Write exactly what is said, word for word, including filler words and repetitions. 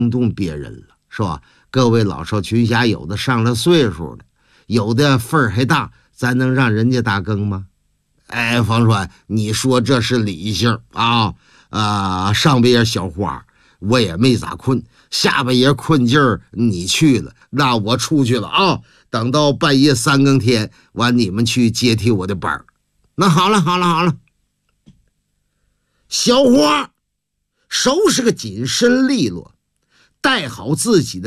动别人了，是吧？各位老少群侠，有的上了岁数的，有的份儿还大，咱能让人家打更吗？哎，方川，你说这是理性啊？啊，上半夜小花我也没咋困，下半夜困劲儿你去了，那我出去了啊！等到半夜三更天，完你们去接替我的班儿。那好了好了好了，小花收拾个紧身利落，带好自己的